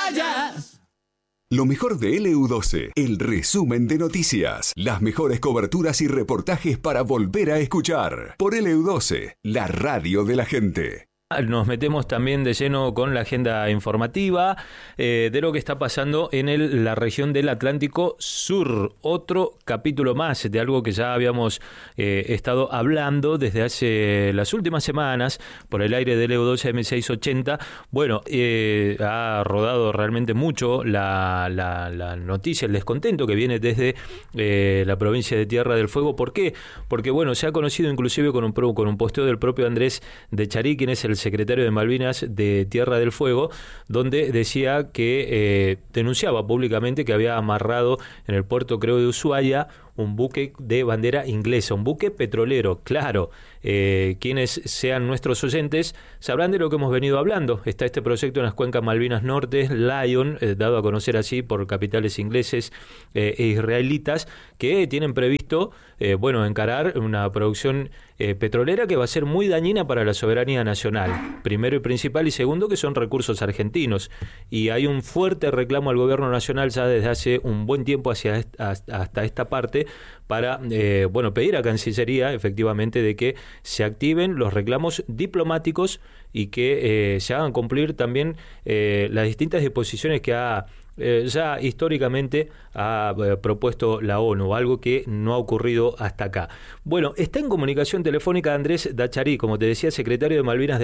Ushuaia. Lo mejor de LU12, el resumen de noticias, las mejores coberturas y reportajes para volver a escuchar. Por LU12, la radio de la gente. Nos metemos también de lleno con la agenda informativa de lo que está pasando en la región del Atlántico Sur. Otro capítulo más de algo que ya habíamos estado hablando desde hace las últimas semanas por el aire del LU12 M680. Bueno, ha rodado realmente mucho la noticia, el descontento que viene desde la provincia de Tierra del Fuego. ¿Por qué? Porque bueno, se ha conocido inclusive con un posteo del propio Andrés de Charí, quien es el secretario de Malvinas de Tierra del Fuego, donde decía que denunciaba públicamente que había amarrado en el puerto, creo, de Ushuaia, un buque de bandera inglesa, un buque petrolero. Claro, quienes sean nuestros oyentes sabrán de lo que hemos venido hablando. Está este proyecto en las cuencas Malvinas Norte, Lion, dado a conocer así por capitales ingleses e israelitas, que tienen previsto encarar una producción petrolera que va a ser muy dañina para la soberanía nacional, primero y principal, y segundo, que son recursos argentinos. Y hay un fuerte reclamo al gobierno nacional ya desde hace un buen tiempo hasta esta parte para pedir a Cancillería efectivamente de que se activen los reclamos diplomáticos y que se hagan cumplir también las distintas disposiciones que ya históricamente ha propuesto la ONU, algo que no ha ocurrido hasta acá. Bueno, está en comunicación telefónica Andrés Dacharí, como te decía, secretario de Malvinas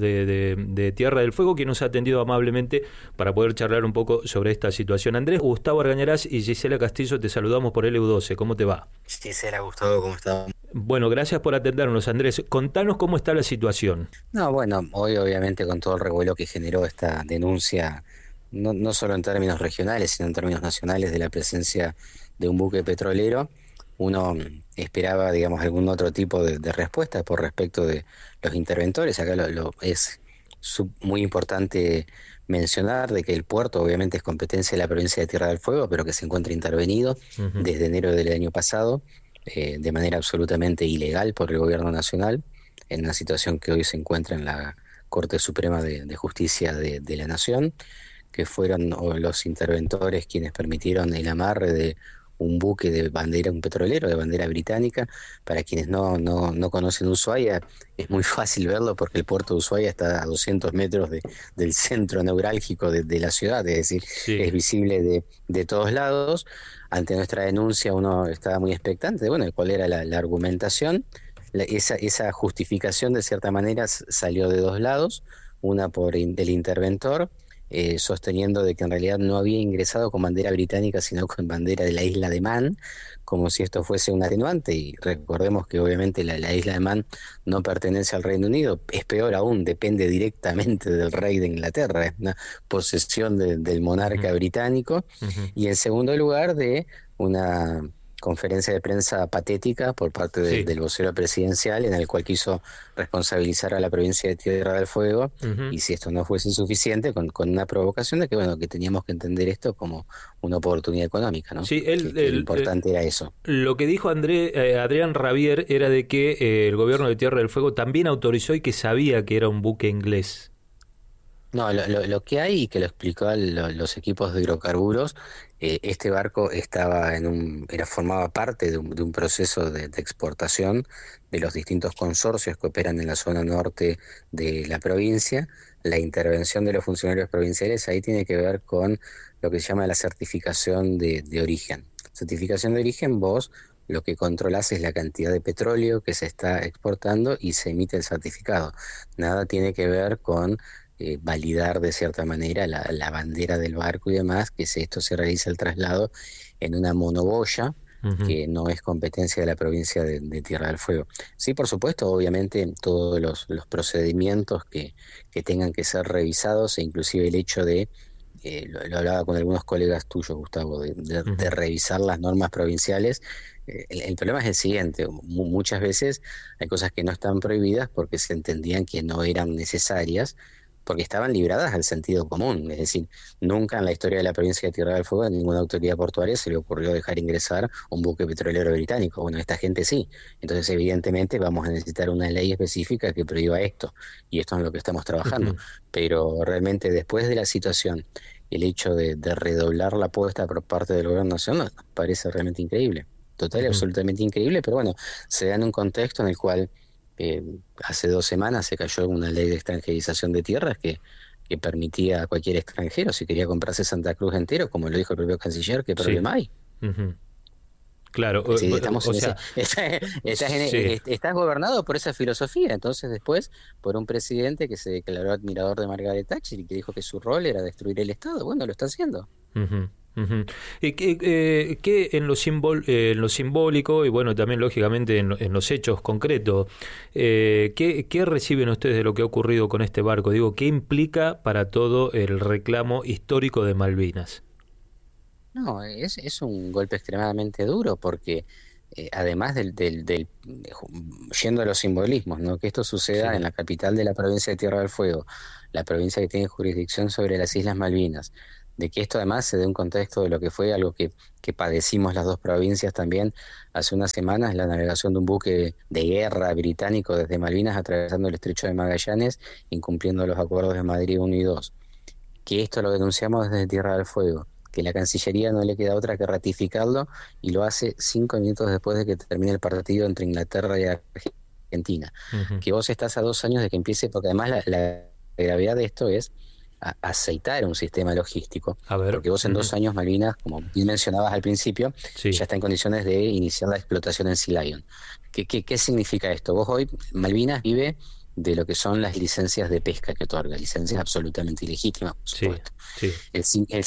de Tierra del Fuego, quien nos ha atendido amablemente para poder charlar un poco sobre esta situación. Andrés, Gustavo Argañarás y Gisela Castillo, te saludamos por LU12. ¿Cómo te va? Gisela, Gustavo, ¿cómo estás? Bueno, gracias por atendernos, Andrés. Contanos cómo está la situación. No, bueno, hoy obviamente con todo el revuelo que generó esta denuncia, no solo en términos regionales, sino en términos nacionales, de la presencia de un buque petrolero, uno esperaba, digamos, algún otro tipo de respuesta por respecto de los interventores. Acá es muy importante mencionar de que el puerto obviamente es competencia de la provincia de Tierra del Fuego, pero que se encuentra intervenido desde enero del año pasado, de manera absolutamente ilegal por el gobierno nacional, en una situación que hoy se encuentra en la Corte Suprema de Justicia de la Nación, que fueron los interventores quienes permitieron el amarre de un buque de bandera, un petrolero de bandera británica. Para quienes no conocen Ushuaia, es muy fácil verlo porque el puerto de Ushuaia está a 200 metros del centro neurálgico de la ciudad, es decir, sí, es visible de todos lados. Ante nuestra denuncia uno estaba muy expectante de cuál era la argumentación. Esa justificación de cierta manera salió de dos lados, una del interventor, sosteniendo de que en realidad no había ingresado con bandera británica sino con bandera de la isla de Man, como si esto fuese un atenuante. Y recordemos que obviamente la isla de Man no pertenece al Reino Unido, es peor aún, depende directamente del rey de Inglaterra, es una posesión del monarca británico. Y en segundo lugar, de una conferencia de prensa patética por parte del vocero presidencial, en el cual quiso responsabilizar a la provincia de Tierra del Fuego, y si esto no fuese suficiente, con una provocación de que teníamos que entender esto como una oportunidad económica, ¿no? Sí, lo importante era eso. Lo que dijo Adrián Rabier era de que el gobierno de Tierra del Fuego también autorizó y que sabía que era un buque inglés. No, lo que hay, y que lo explicó los equipos de hidrocarburos, este barco formaba parte de un proceso de exportación de los distintos consorcios que operan en la zona norte de la provincia. La intervención de los funcionarios provinciales ahí tiene que ver con lo que se llama la certificación de origen. Certificación de origen, vos lo que controlás es la cantidad de petróleo que se está exportando y se emite el certificado. Nada tiene que ver con validar de cierta manera la bandera del barco y demás, que esto se realiza el traslado en una monoboya, que no es competencia de la provincia de Tierra del Fuego. Sí, por supuesto, obviamente todos los procedimientos que tengan que ser revisados, e inclusive el hecho de, lo hablaba con algunos colegas tuyos, Gustavo, de revisar las normas provinciales. El problema es el siguiente: muchas veces hay cosas que no están prohibidas porque se entendían que no eran necesarias, porque estaban libradas al sentido común. Es decir, nunca en la historia de la provincia de Tierra del Fuego a ninguna autoridad portuaria se le ocurrió dejar ingresar un buque petrolero británico. Bueno, esta gente sí. Entonces, evidentemente, vamos a necesitar una ley específica que prohíba esto, y esto es en lo que estamos trabajando. Pero realmente, después de la situación el hecho de redoblar la apuesta por parte del gobierno nacional nos parece realmente increíble, total y absolutamente increíble, pero bueno, se da en un contexto en el cual hace 2 semanas se cayó una ley de extranjerización de tierras que permitía a cualquier extranjero, si quería comprarse Santa Cruz entero, como lo dijo el propio canciller, ¿qué problema hay? Ujú. Claro, Sí, estamos o en sea, sí. estás gobernado por esa filosofía, entonces después por un presidente que se declaró admirador de Margaret Thatcher y que dijo que su rol era destruir el Estado, bueno, lo está haciendo. Ujú, ujú. ¿Y qué en en lo simbólico y bueno, también lógicamente en los hechos concretos, qué reciben ustedes de lo que ha ocurrido con este barco? Digo, ¿qué implica para todo el reclamo histórico de Malvinas? No, es un golpe extremadamente duro porque además yendo a los simbolismos, ¿no? Que esto suceda en Sí, la capital de la provincia de Tierra del Fuego, la provincia que tiene jurisdicción sobre las Islas Malvinas, de que esto además se dé un contexto de lo que fue algo que padecimos las dos provincias también hace unas semanas, la navegación de un buque de guerra británico desde Malvinas atravesando el estrecho de Magallanes, incumpliendo los acuerdos de Madrid 1 y 2, que esto lo denunciamos desde Tierra del Fuego, que la Cancillería no le queda otra que ratificarlo y lo hace 5 minutos después de que termine el partido entre Inglaterra y Argentina. ujú. Que vos estás a 2 años de que empiece, porque además la gravedad de esto es aceitar un sistema logístico, A ver, porque vos en ujú. 2 años, Malvinas, como bien mencionabas al principio, Sí, ya está en condiciones de iniciar la explotación en Sea Lion. ¿Qué significa esto? Vos hoy, Malvinas vive de lo que son las licencias de pesca que otorga, licencias absolutamente ilegítimas, por sí, supuesto. sí. El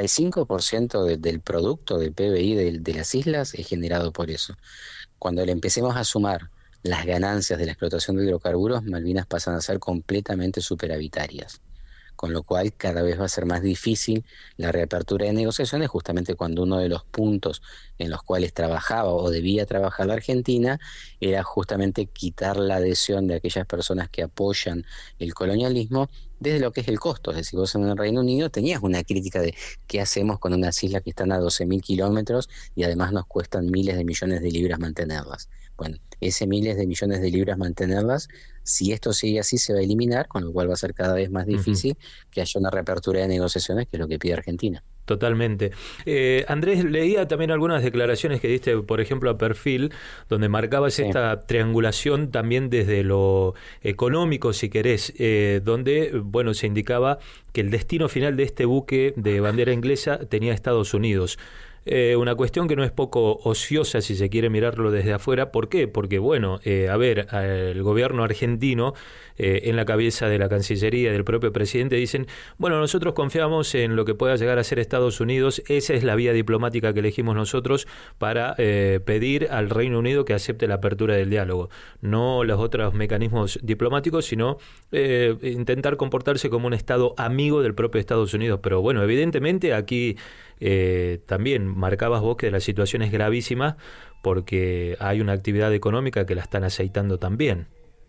55% del producto del PBI de las islas es generado por eso. Cuando le empecemos a sumar las ganancias de la explotación de hidrocarburos, Malvinas pasan a ser completamente superavitarias, con lo cual cada vez va a ser más difícil la reapertura de negociaciones, justamente cuando uno de los puntos en los cuales trabajaba o debía trabajar la Argentina era justamente quitar la adhesión de aquellas personas que apoyan el colonialismo desde lo que es el costo. Es decir, vos en el Reino Unido tenías una crítica de qué hacemos con unas islas que están a 12.000 kilómetros y además nos cuestan miles de millones de libras mantenerlas. Bueno, ese miles de millones de libras mantenerlas, si esto sigue así, se va a eliminar, con lo cual va a ser cada vez más Ujú. difícil que haya una reapertura de negociaciones, que es lo que pide Argentina. Totalmente. Andrés, leía también algunas declaraciones que diste, por ejemplo, a Perfil, donde marcabas Sí. esta triangulación también desde lo económico, si querés, donde, bueno, se indicaba que el destino final de este buque de bandera inglesa tenía Estados Unidos. Una cuestión que no es poco ociosa si se quiere mirarlo desde afuera. ¿Por qué? Porque, bueno, a ver, el gobierno argentino, en la cabeza de la Cancillería, del propio presidente, dicen, bueno, nosotros confiamos en lo que pueda llegar a ser Estados Unidos, esa es la vía diplomática que elegimos nosotros para pedir al Reino Unido que acepte la apertura del diálogo. No los otros mecanismos diplomáticos, sino intentar comportarse como un Estado amigo del propio Estados Unidos. Pero bueno, evidentemente aquí también marcabas vos que la situación es gravísima porque hay una actividad económica que la están aceitando también.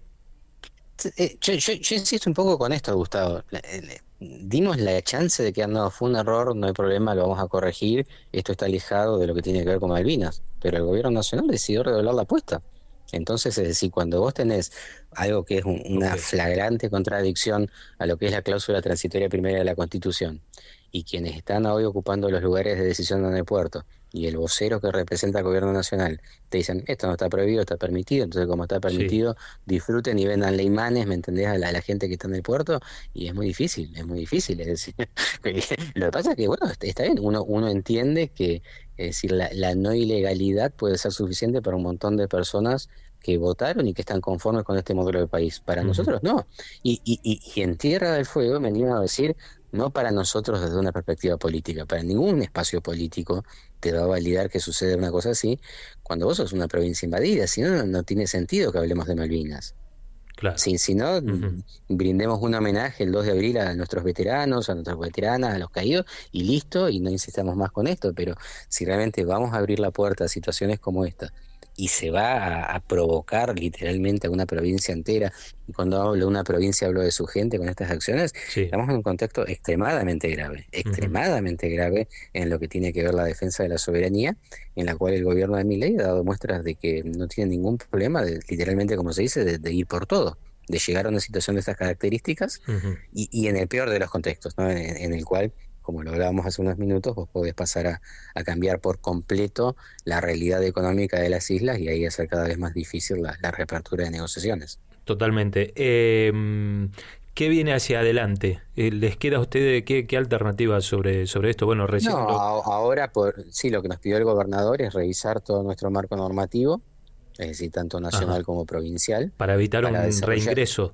Yo insisto un poco con esto, Gustavo. Dimos la chance de que no, fue un error, no hay problema, lo vamos a corregir. Esto está alejado de lo que tiene que ver con Malvinas. Pero el gobierno nacional decidió redoblar la apuesta. Entonces, es decir, cuando vos tenés algo que es Ok, una flagrante contradicción a lo que es la cláusula transitoria primera de la Constitución, y quienes están hoy ocupando los lugares de decisión en el puerto, y el vocero que representa al gobierno nacional, te dicen, esto no está prohibido, está permitido, entonces como está sí. permitido, disfruten y vendan imanes, ¿me entendés? A la gente que está en el puerto, y es muy difícil, es decir, lo que pasa es que, bueno, está bien, uno entiende que, es decir, la no ilegalidad puede ser suficiente para un montón de personas que votaron y que están conformes con este modelo de país. Para Ujú. nosotros no. Y en Tierra del Fuego me animo a decir, no para nosotros desde una perspectiva política, para ningún espacio político te va a validar que suceda una cosa así cuando vos sos una provincia invadida, si no, no tiene sentido que hablemos de Malvinas. Claro. Si no, Ujú. brindemos un homenaje el 2 de abril a nuestros veteranos, a nuestras veteranas, a los caídos, y listo, y no insistamos más con esto, pero si realmente vamos a abrir la puerta a situaciones como esta, y se va a provocar literalmente a una provincia entera, y cuando hablo de una provincia hablo de su gente con estas acciones, Sí. estamos en un contexto Ujú. extremadamente grave en lo que tiene que ver la defensa de la soberanía, en la cual el gobierno de Milei ha dado muestras de que no tiene ningún problema, de, literalmente como se dice, de ir por todo, de llegar a una situación de estas características Ujú. y en el peor de los contextos, ¿no? En el cual como lo hablábamos hace unos minutos, vos podés pasar a cambiar por completo la realidad económica de las islas y ahí hacer cada vez más difícil la reapertura de negociaciones. Totalmente. ¿Qué viene hacia adelante? ¿Les queda a ustedes qué alternativas sobre esto? Bueno, recién... Ahora lo que nos pidió el gobernador es revisar todo nuestro marco normativo, es decir, tanto nacional como provincial. Para evitar un reingreso.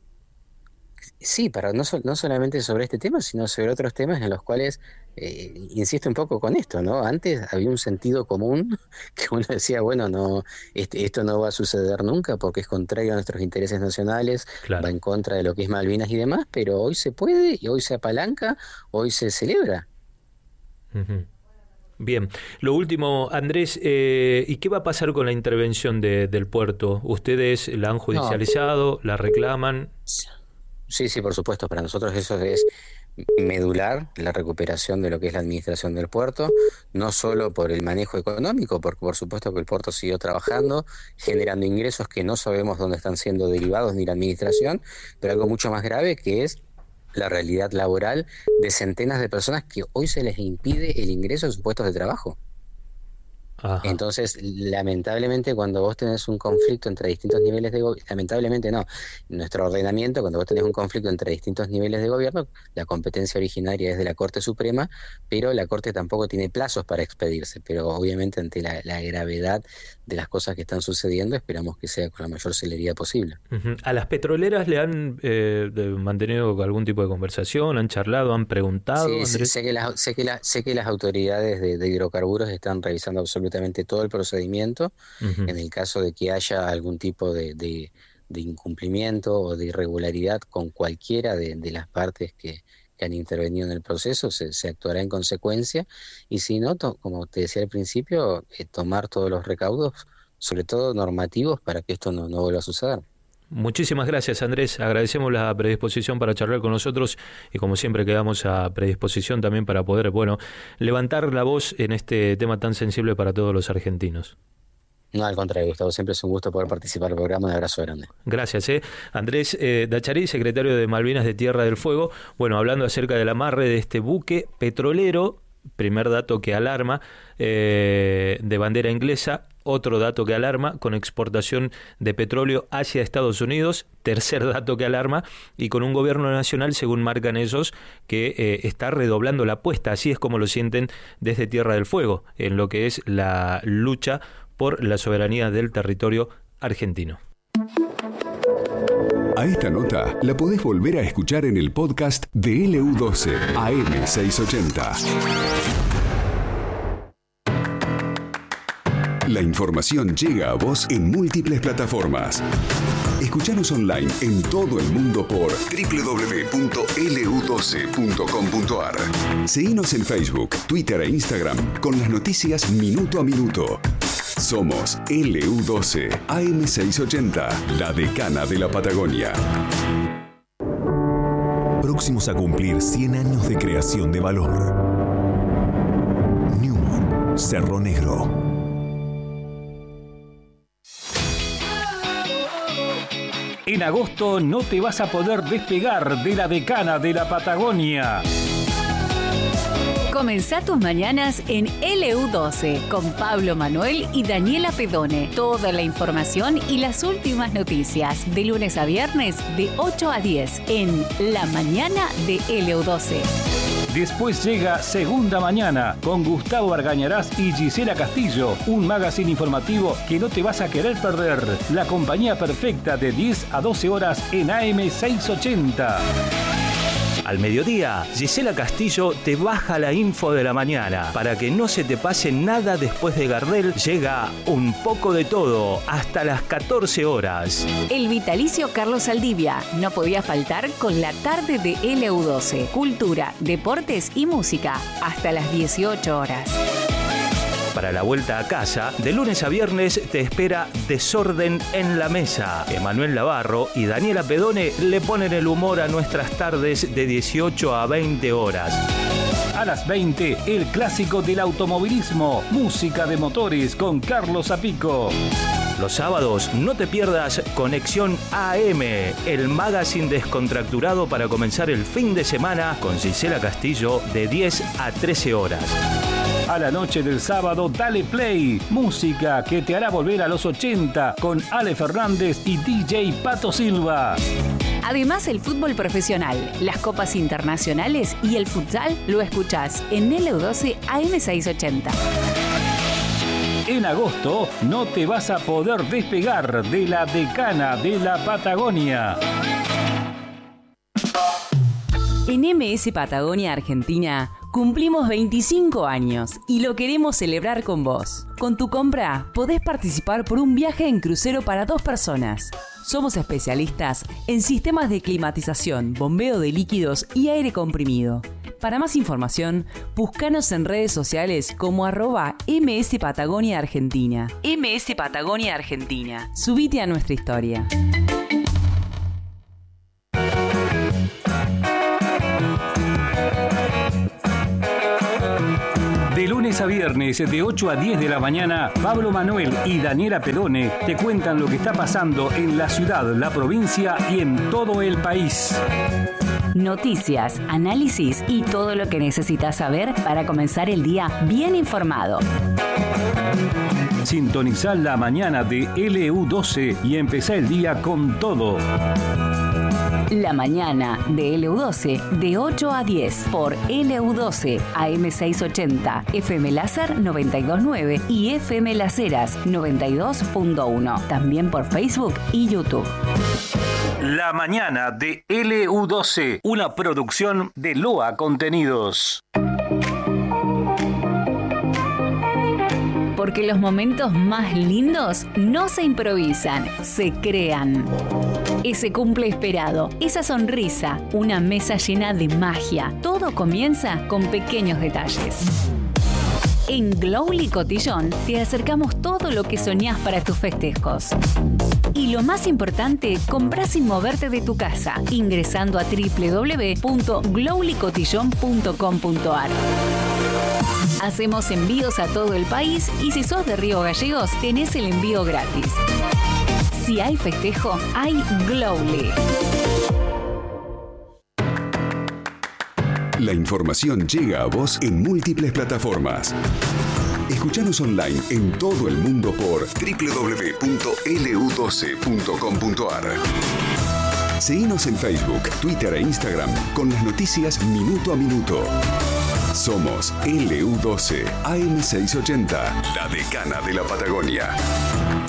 Sí, no solamente sobre este tema, sino sobre otros temas en los cuales, insisto un poco con esto, ¿no? Antes había un sentido común que uno decía, bueno, no, esto no va a suceder nunca porque es contrario a nuestros intereses nacionales, claro, va en contra de lo que es Malvinas y demás, pero hoy se puede y hoy se apalanca, hoy se celebra. Uh-huh. Bien, lo último, Andrés, ¿y qué va a pasar con la intervención del puerto? ¿Ustedes la han judicializado, la reclaman? Sí, por supuesto, para nosotros eso es medular, la recuperación de lo que es la administración del puerto, no solo por el manejo económico, porque por supuesto que el puerto siguió trabajando, generando ingresos que no sabemos dónde están siendo derivados ni la administración, pero algo mucho más grave que es la realidad laboral de centenas de personas que hoy se les impide el ingreso a sus puestos de trabajo. Ajá. Entonces, lamentablemente, cuando vos tenés un conflicto entre distintos niveles de gobierno, lamentablemente no, en nuestro ordenamiento, cuando vos tenés un conflicto entre distintos niveles de gobierno, la competencia originaria es de la Corte Suprema, pero la Corte tampoco tiene plazos para expedirse, pero obviamente ante la gravedad de las cosas que están sucediendo, esperamos que sea con la mayor celeridad posible. Uh-huh. ¿A las petroleras le han mantenido algún tipo de conversación? ¿Han charlado? ¿Han preguntado? Sí, sé que las autoridades de hidrocarburos están revisando absolutamente todo el procedimiento. Uh-huh. En el caso de que haya algún tipo de incumplimiento o de irregularidad con cualquiera de las partes que han intervenido en el proceso, se actuará en consecuencia, y si no, como te decía al principio, tomar todos los recaudos, sobre todo normativos, para que esto no vuelva a suceder. Muchísimas gracias, Andrés. Agradecemos la predisposición para charlar con nosotros y como siempre quedamos a predisposición también para poder, levantar la voz en este tema tan sensible para todos los argentinos. No, al contrario, Gustavo, siempre es un gusto poder participar del programa. Un abrazo grande. Gracias. Andrés Dacharí, secretario de Malvinas de Tierra del Fuego. Bueno, hablando acerca del amarre de este buque petrolero, primer dato que alarma, de bandera inglesa. Otro dato que alarma, con exportación de petróleo hacia Estados Unidos. Tercer dato que alarma, y con un gobierno nacional, según marcan ellos, que está redoblando la apuesta. Así es como lo sienten desde Tierra del Fuego, en lo que es la lucha por la soberanía del territorio argentino. A esta nota la podés volver a escuchar en el podcast de LU12 AM680. La información llega a vos en múltiples plataformas. Escuchanos online en todo el mundo por www.lu12.com.ar. Seguinos en Facebook, Twitter e Instagram con las noticias minuto a minuto. Somos LU12 AM680, la decana de la Patagonia. Próximos a cumplir 100 años de creación de valor. Newman, Cerro Negro. En agosto no te vas a poder despegar de la decana de la Patagonia. Comenzá tus mañanas en LU12 con Pablo Manuel y Daniela Pedone. Toda la información y las últimas noticias de lunes a viernes de 8 a 10 en La Mañana de LU12. Después llega Segunda Mañana con Gustavo Argañarás y Gisela Castillo, un magazine informativo que no te vas a querer perder. La compañía perfecta de 10 a 12 horas en AM680. Al mediodía, Gisela Castillo te baja la info de la mañana. Para que no se te pase nada después de Gardel, llega Un poco de todo hasta las 14 horas. El vitalicio Carlos Saldivia no podía faltar con la tarde de LU12. Cultura, deportes y música hasta las 18 horas. Para la vuelta a casa, de lunes a viernes te espera Desorden en la Mesa. Emanuel Navarro y Daniela Pedone le ponen el humor a nuestras tardes de 18 a 20 horas. A las 20, el clásico del automovilismo, música de motores con Carlos Zapico. Los sábados no te pierdas Conexión AM, el magazine descontracturado para comenzar el fin de semana con Gisela Castillo de 10 a 13 horas. A la noche del sábado, dale play. Música que te hará volver a los 80 con Ale Fernández y DJ Pato Silva. Además, el fútbol profesional, las copas internacionales y el futsal lo escuchás en LU12 AM680. En agosto no te vas a poder despegar de la decana de la Patagonia. En MS Patagonia Argentina cumplimos 25 años y lo queremos celebrar con vos. Con tu compra podés participar por un viaje en crucero para 2 personas. Somos especialistas en sistemas de climatización, bombeo de líquidos y aire comprimido. Para más información, búscanos en redes sociales como @MS Patagonia Argentina. MS Patagonia Argentina. Subite a nuestra historia. De lunes a viernes, de 8 a 10 de la mañana, Pablo Manuel y Daniela Pedone te cuentan lo que está pasando en la ciudad, la provincia y en todo el país. Noticias, análisis y todo lo que necesitas saber para comenzar el día bien informado. Sintonizá la mañana de LU12 y empezá el día con todo. La mañana de LU12 de 8 a 10 por LU12 AM680, FM Láser 92.9 y FM Las Heras 92.1. También por Facebook y YouTube. La mañana de LU12, una producción de Loa Contenidos. Porque los momentos más lindos no se improvisan, se crean. Ese cumple esperado, esa sonrisa, una mesa llena de magia. Todo comienza con pequeños detalles. En Glowly Cotillón te acercamos todo lo que soñás para tus festejos. Y lo más importante, comprá sin moverte de tu casa, ingresando a www.glowlycotillon.com.ar. Hacemos envíos a todo el país y si sos de Río Gallegos, tenés el envío gratis. Si hay festejo, hay Glowly. La información llega a vos en múltiples plataformas. Escuchanos online en todo el mundo por www.lu12.com.ar. Seguinos en Facebook, Twitter e Instagram con las noticias minuto a minuto. Somos LU12 AM680, la decana de la Patagonia.